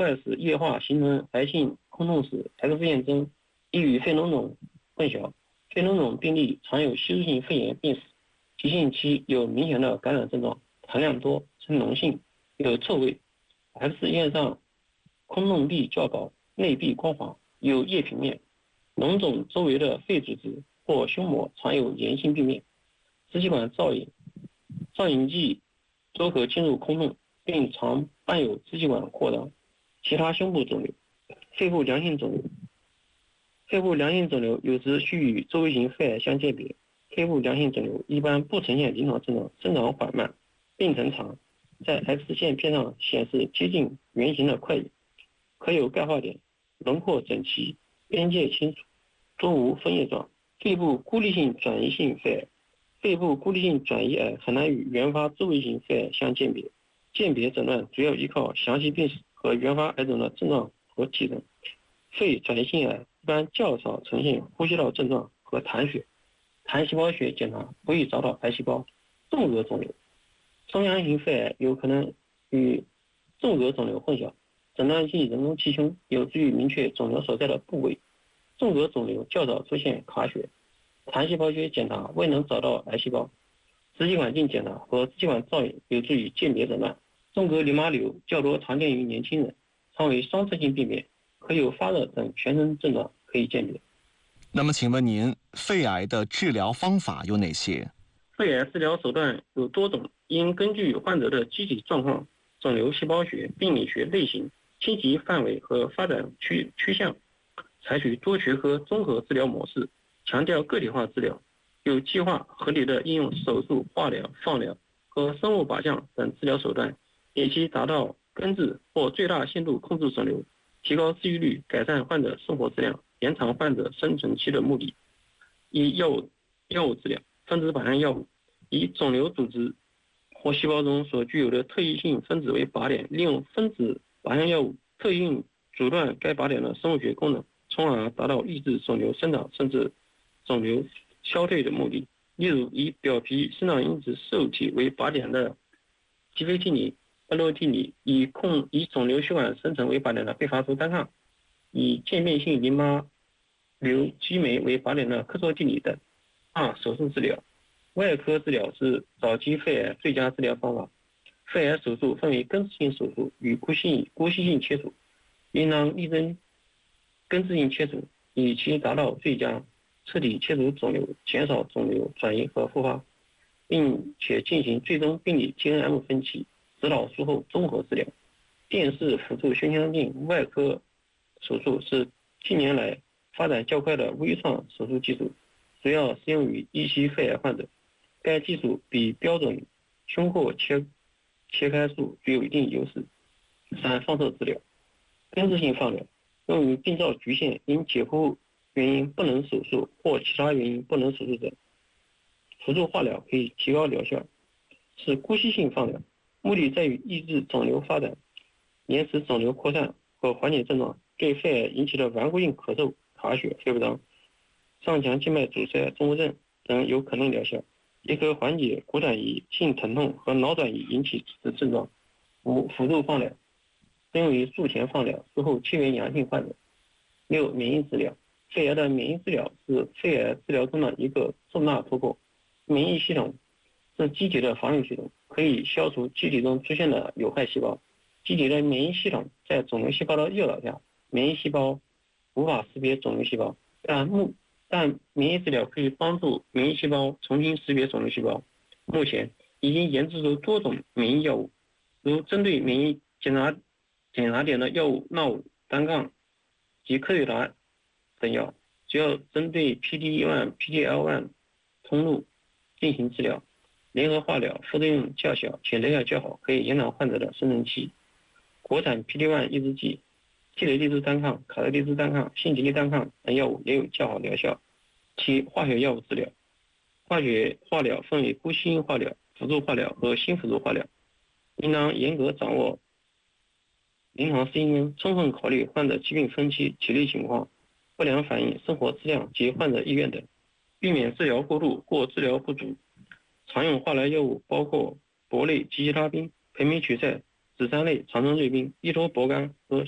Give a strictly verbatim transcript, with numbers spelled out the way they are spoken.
坏死液化形成癌性空洞时 X 验征易与肺脓肿混淆，肺脓肿病例常有吸入性肺炎病史，急性期有明显的感染症状，痰量多，呈脓性，有臭味。X 验上空洞壁较薄，内壁光滑，有液平面，脓肿周围的肺组织或胸膜常有炎性病变，支气管造影，造影剂都可进入空洞，并常伴有支气管扩张。其他胸部肿瘤，肺部良性肿瘤，肺部良性肿瘤有时需与周围型肺癌相鉴别。肺部良性肿瘤一般不呈现临床症状，生长缓慢，病程长，在 X 线片上显示接近圆形的块影，可有钙化点，轮廓整齐，边界清楚，多无分叶状。肺部孤立性转移性肺癌，肺部孤立性转移癌很难与原发周围型肺癌相鉴别，鉴别诊断主要依靠详细病史和原发癌肿的症状和体征。肺转移性癌一般较少呈现呼吸道症状和痰血，痰细胞学检查不易找到癌细胞。纵额肿瘤，中央型肺癌有可能与纵额肿瘤混淆，诊断性人工气胸有助于明确肿瘤所在的部位。纵额肿瘤较少出现卡血，痰细胞学检查未能找到癌细胞，支气管镜检查和支气管造影有助于鉴别诊断。纵隔淋巴瘤较多常见于年轻人，常为双侧性病变，可有发热等全身症状，可以鉴别。 那么请问您，肺癌的治疗方法有哪些？ 肺癌治疗手段有多种，应根据患者的机体状况、肿瘤细胞学、病理学类型、侵袭范围和发展趋趋向，采取多学科综合治疗模式，强调个体化治疗，有计划合理的应用手术、化疗、放疗和生物靶向等治疗手段，以期达到根治或最大限度控制肿瘤，提高治愈率，改善患者生活质量，延长患者生存期的目的。一、药物药物治疗，分子靶向药物以肿瘤组织或细胞中所具有的特异性分子为靶点，利用分子靶向药物特性阻断该靶点的生物学功能，从而达到抑制肿瘤生长甚至肿瘤消退的目的。例如，以表皮生长因子受体为靶点的吉非替尼、巴洛替尼，以控以肿瘤血管生成为靶点的贝伐珠单抗，以渐变性淋巴瘤激酶为靶点的克唑替尼等。二、手术治疗，外科治疗是早期肺癌最佳治疗方法。肺癌手术分为根治性手术与姑息性姑息性切除，应当力争根治性切除，以期达到最佳，彻底切除肿瘤，减少肿瘤转移和复发，并且进行最终病理 T N M 分期，指导术后综合治疗。电视辅助胸腔镜外科手术是近年来发展较快的微创手术技术，主要适用于一期肺癌患者。该技术比标准胸廓切切开术具有一定优势。三、放射治疗，根治性放疗用于病灶局限因解剖原因不能手术或其他原因不能手术者，辅助化疗可以提高疗效。是姑息性放疗，目的在于抑制肿瘤发展，延迟肿瘤扩散和缓解症状，对肺癌引起的顽固性咳嗽、卡血、肺不张、上腔静脉阻塞综合症等有可能疗效，也可缓解骨转移性疼痛和脑转移引起的症状。五、辅助放疗，适用于术前放疗，术后切缘阳性患者。六、免疫治疗，肺癌的免疫治疗是肺癌治疗中的一个重大突破。免疫系统是机体的防御系统，可以消除机体中出现的有害细胞。机体的免疫系统在肿瘤细胞的诱导下，免疫细胞无法识别肿瘤细胞，但目但免疫治疗可以帮助免疫细胞重新识别肿瘤细胞。目前已经研制出多种免疫药物，如针对免疫检查检查点的药物纳武单抗及科瑞达等药，主要针对 P D 一 P D L 一 通路进行治疗。联合化疗副作用较小且疗效较好，可以延长患者的生存期。国产 P D 一 抑制剂、替雷利珠单抗、卡特利珠单抗、辛吉利单抗等药物也有较好疗效。七、化学药物治疗，化学化疗分为姑息性化疗、辅助化疗和新辅助化疗，应当严格掌握临床适应症，充分考虑患者疾病分期、体力情况、不良反应、生活质量及患者意愿等，避免治疗过度或治疗不足。常用化疗药物包括铂类吉西他滨、培美曲塞、紫杉类长春瑞滨、依托铂苷和